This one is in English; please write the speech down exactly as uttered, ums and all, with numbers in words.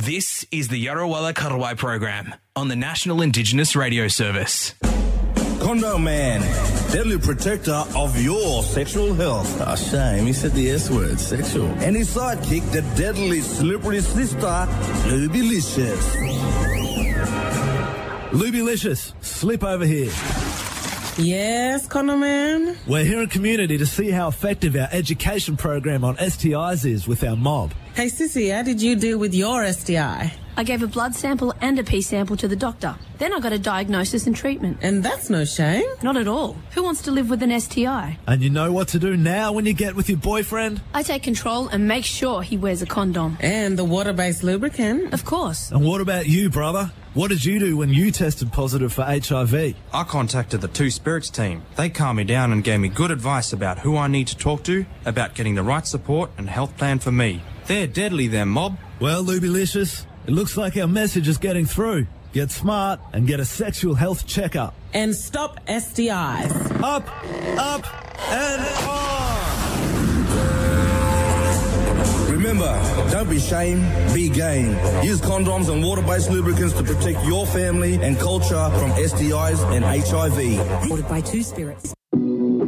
This is the Yarawalla Cuddleway program on the National Indigenous Radio Service. Condom Man, deadly protector of your sexual health. Oh, shame. He said the S word, sexual. And his sidekick, the deadly slippery sister, Lubylicious. Lubylicious, slip over here. Yes, Condom Man? We're here in community to see how effective our education program on S T Is is with our mob. Hey, Sissy, how did you deal with your S T I? I gave a blood sample and a pee sample to the doctor. Then I got a diagnosis and treatment. And that's no shame. Not at all. Who wants to live with an S T I? And you know what to do now when you get with your boyfriend? I take control and make sure he wears a condom. And the water-based lubricant. Of course. And what about you, brother? What did you do when you tested positive for H I V? I contacted the Two Spirits team. They calmed me down and gave me good advice about who I need to talk to, about getting the right support and health plan for me. They're deadly, them mob. Well, Lubylicious, it looks like our message is getting through. Get smart and get a sexual health checkup. And stop S T Is. Up, up, and on! Remember, don't be shame, be game. Use condoms and water-based lubricants to protect your family and culture from S T Is and H I V. Ordered by Two Spirits.